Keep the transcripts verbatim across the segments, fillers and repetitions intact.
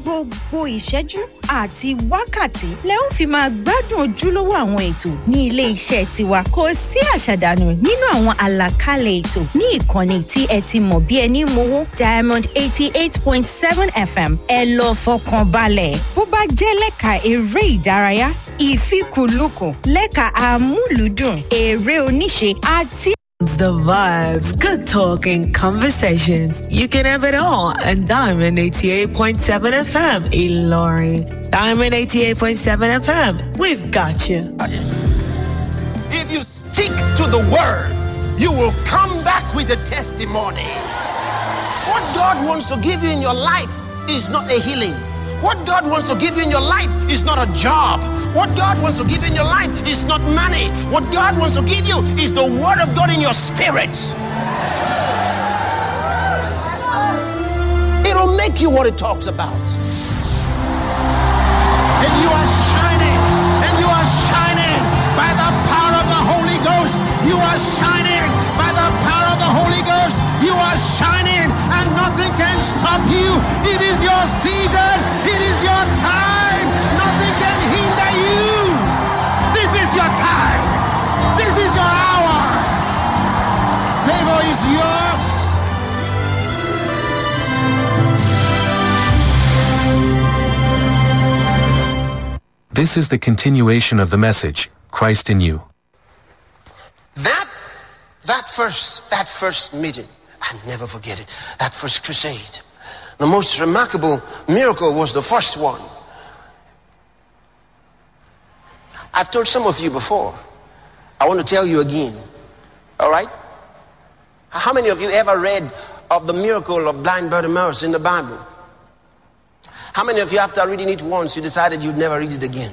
gbogbo ìṣẹ́jú àti wákàtí lẹ ó fi máa gbádùn ojúlówó àwọn ètò ní ilé iṣẹ́ tiwa. Kò sí àṣàdànù nínú àwọn àlàkalẹ̀ ètò ní ìkànnì tí ẹ ti mọ̀ bí ẹni mowó Diamond eighty eight point seven F M. Ẹ lọ fọkàn balẹ̀. Bó bá jẹ́ lẹ́ka eré ìdárayá, ìfikùnlukùn, lẹ́ka amúlùúdùn, eré oníṣe àti The vibes, good talking, conversations. You can have it all at Diamond eighty-eight point seven F M, Ilorin. Diamond eighty-eight point seven F M, we've got you. If you stick to the word, you will come back with a testimony. What God wants to give you in your life is not a healing. What God wants to give you in your life is not a job. What God wants to give you in your life is not money. What God wants to give you is the word of God in your spirit. It'll make you what it talks about. And you are shining, and you are shining by the power of the Holy Ghost. You are shining by the power of the Holy Ghost. You are shining, and nothing can stop you. It is your season. It is your time. Nothing can hinder you. This is your time. This is your hour. Favor is yours. This is the continuation of the message, Christ in you. That, that first, that first meeting, I'll never forget it. That first crusade. The most remarkable miracle was the first one. I've told some of you before. I want to tell you again. All right? How many of you ever read of the miracle of blind Bartimaeus in the Bible? How many of you, after reading it once, you decided you'd never read it again?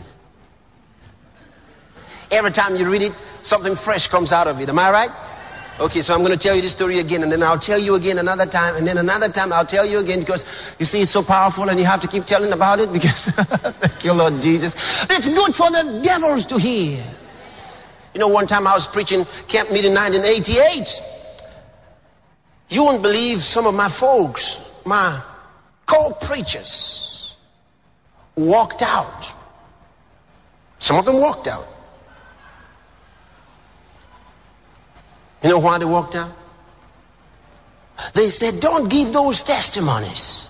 Every time you read it, something fresh comes out of it. Am I right? Okay, so I'm going to tell you this story again, and then I'll tell you again another time, and then another time I'll tell you again, because you see it's so powerful and you have to keep telling about it, because thank you, Lord Jesus. It's good for the devils to hear. You know, one time I was preaching camp meeting nineteen eighty-eight. You won't believe some of my folks, my co-preachers, walked out. Some of them walked out. You know why they walked out? They said, don't give those testimonies.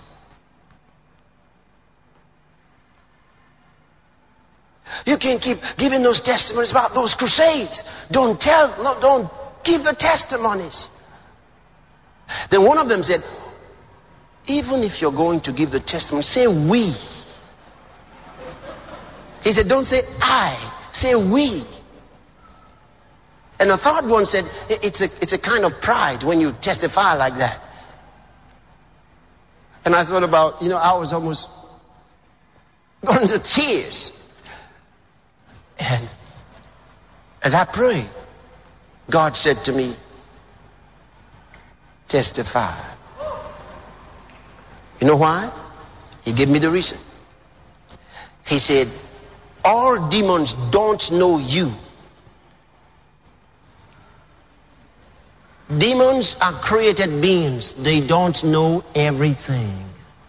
You can't keep giving those testimonies about those crusades. Don't tell, no, don't give the testimonies. Then one of them said, even if you're going to give the testimony, say we. He said, don't say I, say we. And the third one said, it's a, it's a kind of pride when you testify like that. And I thought about, you know, I was almost going to tears. And as I prayed, God said to me, testify. You know why? He gave me the reason. He said, all demons don't know you. Demons are created beings. They don't know everything.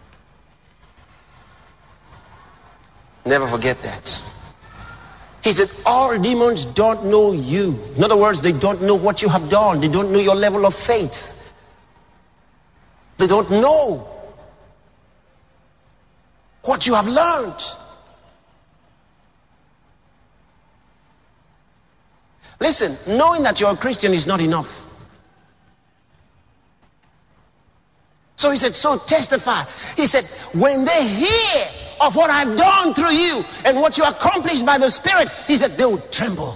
Never forget that. He said, all demons don't know you. In other words, they don't know what you have done. They don't know your level of faith. They don't know what you have learned. Listen, knowing that you're a Christian is not enough. So he said, so testify. He said, when they hear of what I've done through you and what you accomplished by the Spirit, he said, they will tremble.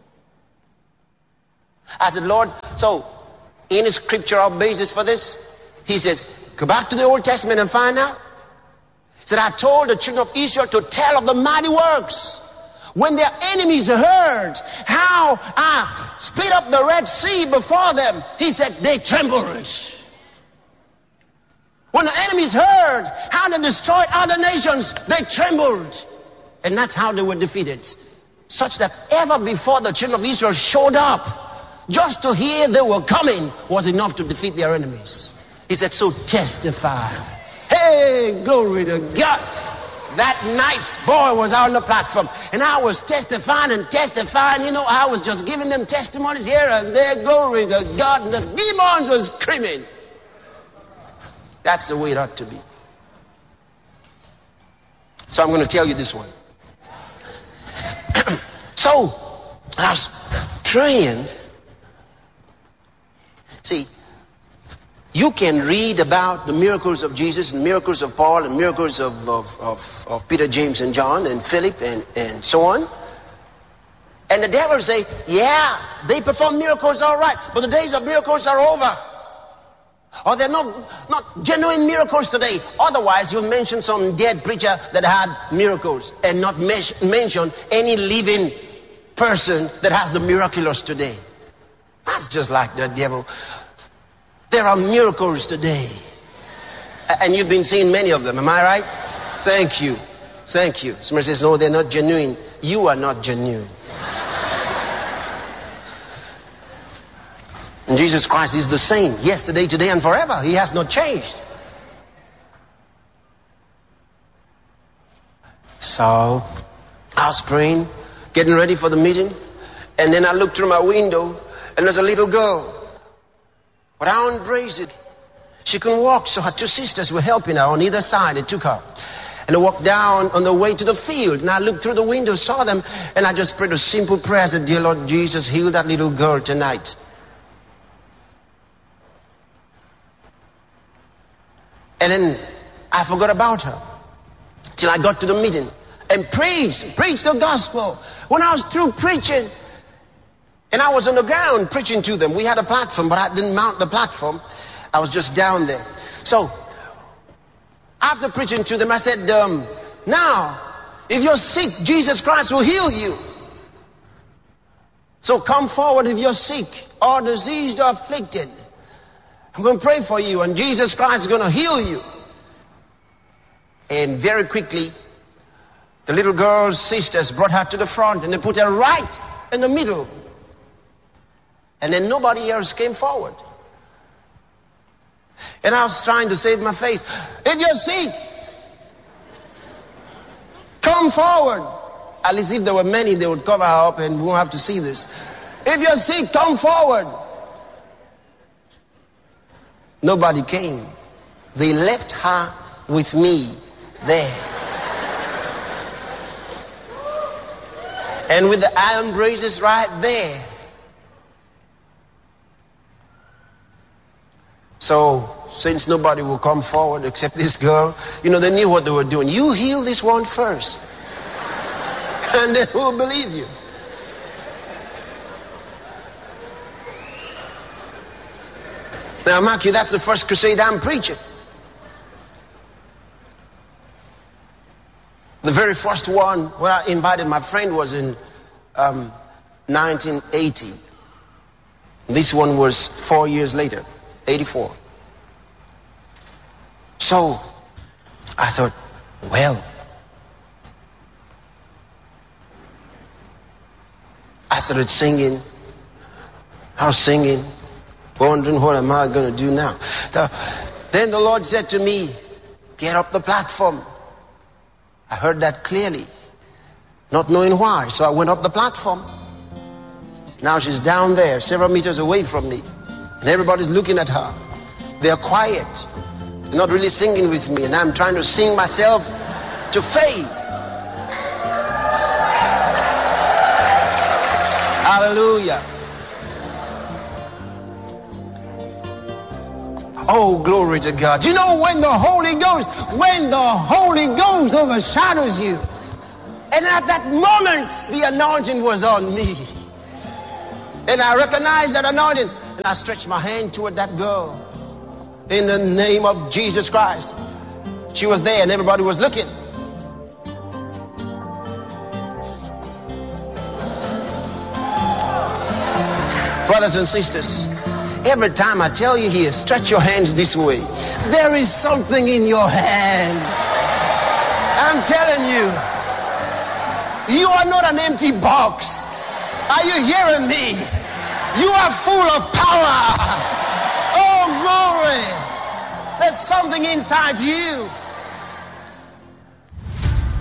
I said, Lord, so any scriptural basis for this? He said, go back to the Old Testament and find out. He said, I told the children of Israel to tell of the mighty works. When their enemies heard how I split up the Red Sea before them, he said, they trembled. When the enemies heard how they destroyed other nations, they trembled. And that's how they were defeated. Such that ever before the children of Israel showed up, just to hear they were coming was enough to defeat their enemies. He said, so testify. Hey, glory to God. that night, boy, was out on the platform. And I was testifying and testifying. You know, I was just giving them testimonies here and there. Glory to God. And the demons were screaming. That's the way it ought to be. So I'm going to tell you this one. So, I was praying. See, you can read about the miracles of Jesus and miracles of Paul and miracles of, of, of, of Peter, James, and John and Philip and, and so on. And the devil say, yeah, they perform miracles all right, but the days of miracles are over. Or they're not, not genuine miracles today. Otherwise, you'll mention some dead preacher that had miracles and not mes- mention any living person that has the miraculous today. That's just like the devil. There are miracles today. And you've been seeing many of them, am I right? Thank you. Thank you. Somebody says, no, they're not genuine. You are not genuine. And Jesus Christ is the same yesterday, today, and forever. He has not changed. So, I was praying, getting ready for the meeting, and then I looked through my window, and there's a little girl. Round braces. She couldn't walk, so her two sisters were helping her on either side. They took her. And I walked down on the way to the field. And I looked through the window, saw them, and I just prayed a simple prayer. I said, dear Lord Jesus, heal that little girl tonight. And then I forgot about her till I got to the meeting and preached, preached the gospel. When I was through preaching, and I was on the ground preaching to them. We had a platform, but I didn't mount the platform. I was just down there. So, after preaching to them, I said, um, now, if you're sick, Jesus Christ will heal you. So come forward if you're sick or diseased or afflicted. I'm going to pray for you, and Jesus Christ is going to heal you. And very quickly, the little girl's sisters brought her to the front, and they put her right in the middle. And then nobody else came forward. And I was trying to save my face. If you're sick, come forward. At least if there were many, they would cover her up and we won't have to see this. If you're sick, come forward. Nobody came. They left her with me there. And with the iron braces right there. So, since nobody will come forward except this girl, you know, they knew what they were doing. You heal this one first. And then we'll believe you. Now, mark you, that's the first crusade I'm preaching. The very first one where I invited my friend was in um, nineteen eighty. This one was four years later. eighty-four. So I thought, well, I started singing. I was singing, wondering what am I going to do now. Then the Lord said to me, get up the platform. I heard that clearly, not knowing why. So I went up the platform. Now she's down there, several meters away from me. And everybody's looking at her. They're quiet. They're not really singing with me. And I'm trying to sing myself to faith. Hallelujah. Oh, glory to God. You know, when the Holy Ghost, when the Holy Ghost overshadows you, and at that moment, the anointing was on me. And I recognized that anointing. And I stretched my hand toward that girl. In the name of Jesus Christ. She was there and everybody was looking. Brothers and sisters, every time I tell you here, stretch your hands this way. There is something in your hands. I'm telling you, you are not an empty box. Are you hearing me? You are full of power. Oh, glory. There's something inside you.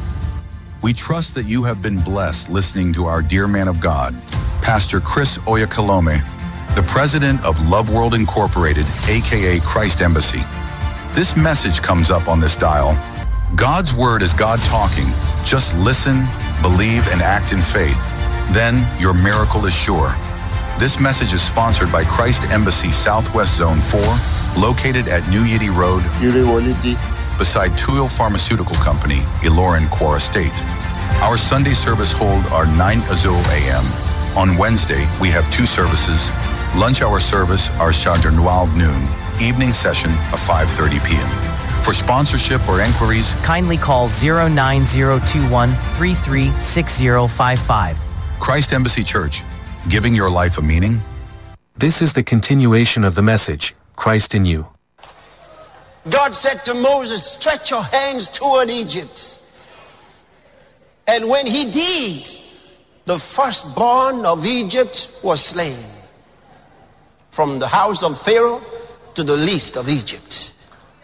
We trust that you have been blessed listening to our dear man of God, Pastor Chris Oyakhilome, the president of Love World Incorporated, aka Christ Embassy. This message comes up on this dial. God's word is God talking. Just listen, believe, and act in faith. Then your miracle is sure. This message is sponsored by Christ Embassy Southwest Zone four, located at New Yidi Road, beside Tuyul Pharmaceutical Company, Ilorin, Kwara State. Our Sunday service hold are nine a m On Wednesday, we have two services. Lunch hour service are twelve noon. Evening session of five thirty p m For sponsorship or inquiries, kindly call zero nine zero two one, three three six zero five five. Christ Embassy Church, giving your life a meaning. This is the continuation of the message, Christ in you. God said to Moses, stretch your hands toward Egypt. And when he did, the firstborn of Egypt was slain. From the house of Pharaoh to the least of Egypt.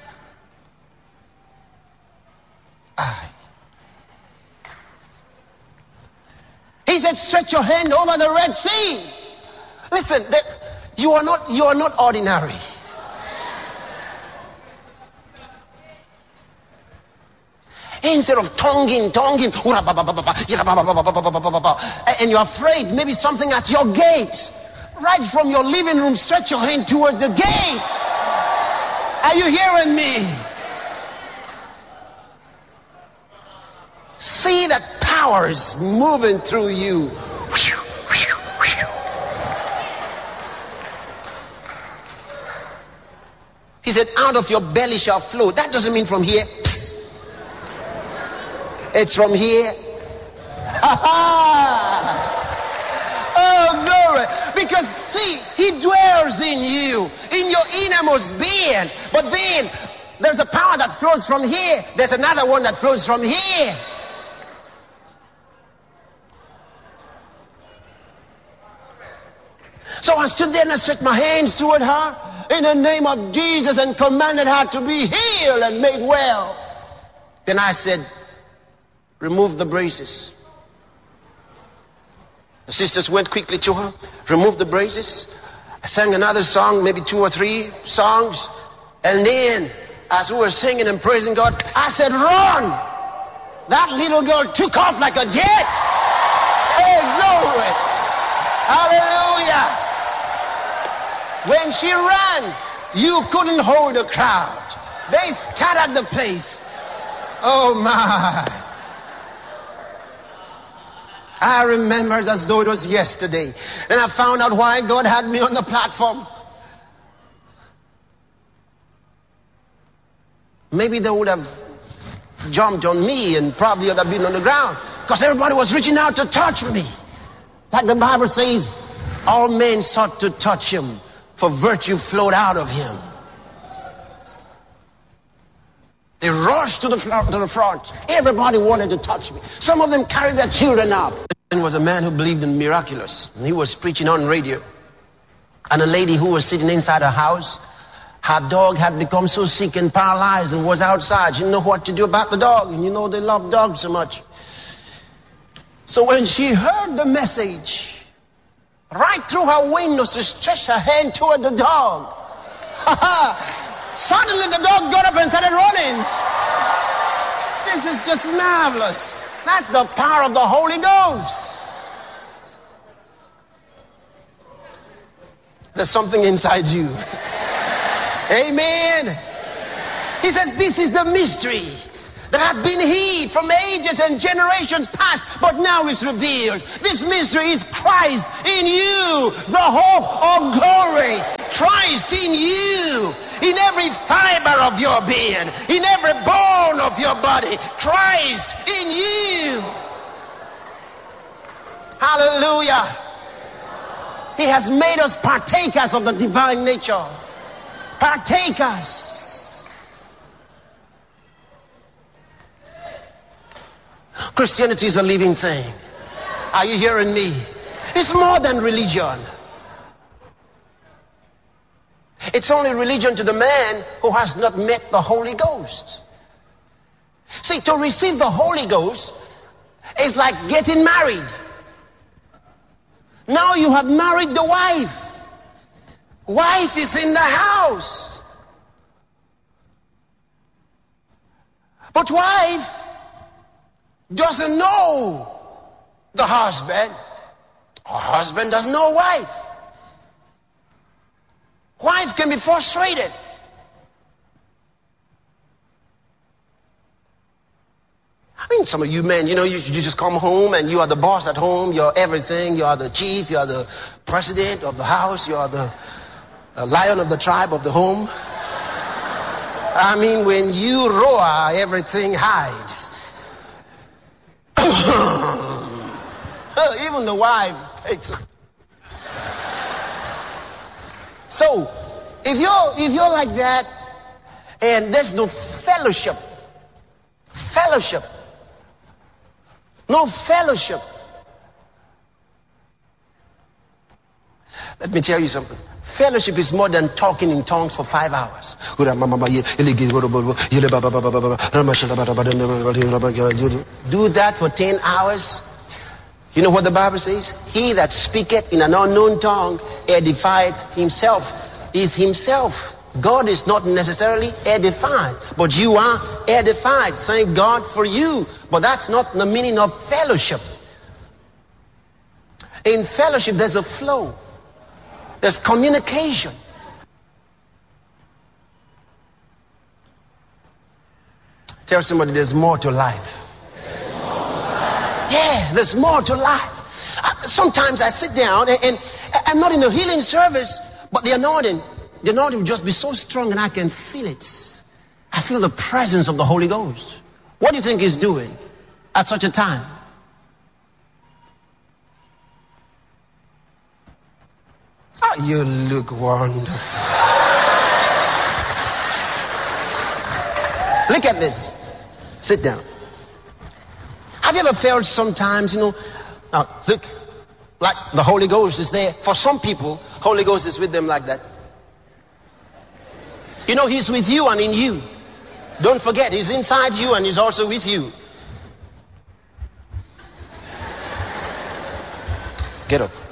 Aye. He said, stretch your hand over the Red Sea. Listen, you are not, you are not ordinary. Instead of tonguing, tonguing, and you're afraid maybe something at your gate, right from your living room, stretch your hand toward the gate. Are you hearing me? See that power is moving through you. He said, out of your belly shall flow. That doesn't mean from here. It's from here. Oh, glory. Because, see, he dwells in you, in your innermost being. But then, there's a power that flows from here. There's another one that flows from here. So I stood there and I stretched my hands toward her in the name of Jesus and commanded her to be healed and made well. Then I said, remove the braces. The sisters went quickly to her, removed the braces. I sang another song, maybe two or three songs. And then, as we were singing and praising God, I said, run! That little girl took off like a jet. Hey, glory! Hallelujah! When she ran, you couldn't hold the crowd. They scattered the place. Oh my! I remember as though it was yesterday. And I found out why God had me on the platform. Maybe they would have jumped on me and probably would have been on the ground. Because everybody was reaching out to touch me. Like the Bible says, all men sought to touch him, for virtue flowed out of him. They rushed to the, to the front. Everybody wanted to touch me. Some of them carried their children up. There was a man who believed in miraculous. And he was preaching on radio. And a lady who was sitting inside her house, her dog had become so sick and paralyzed and was outside. She didn't know what to do about the dog. And you know they love dogs so much. So when she heard the message, right through her window, she stretched her hand toward the dog. Suddenly the dog got up and started running. This is just marvelous. That's the power of the Holy Ghost. There's something inside you. Amen. He says this is the mystery that had been hid from ages and generations past, but now is revealed. This mystery is Christ in you, the hope of glory. Christ in you, in every fiber of your being, in every bone of your body. Christ in you. Hallelujah. He has made us partakers of the divine nature. Partakers. Christianity is a living thing. Are you hearing me? It's more than religion. It's only religion to the man who has not met the Holy Ghost. See, to receive the Holy Ghost, It's like getting married. Now you have married the wife. Wife is in the house. But wife doesn't know the husband. Or husband doesn't know wife. Wife can be frustrated. I mean, some of you men, you know, you, you just come home and you are the boss at home. You're everything. You are the chief. You are the president of the house. You are the, the lion of the tribe of the home. I mean, when you roar, everything hides. Even the wife takes it. So, if you're, if you're like that, and there's no fellowship, fellowship, no fellowship. Let me tell you something. Fellowship is more than talking in tongues for five hours. Do that for ten hours. You know what the Bible says? He that speaketh in an unknown tongue edifieth himself. Is himself. God is not necessarily edified, but you are edified. Thank God for you. But that's not the meaning of fellowship. In fellowship, there's a flow. There's communication. Tell somebody there's more to life. There's more to life. Yeah, there's more to life. Uh, sometimes I sit down and, and I'm not in a healing service, but the anointing, the anointing will just be so strong and I can feel it. I feel the presence of the Holy Ghost. What do you think he's doing at such a time? Oh, you look wonderful. Look at this. Sit down. Have you ever felt sometimes, you know, now look, like the Holy Ghost is there. For some people, Holy Ghost is with them like that. You know, he's with you and in you. Don't forget, he's inside you and he's also with you. Get up.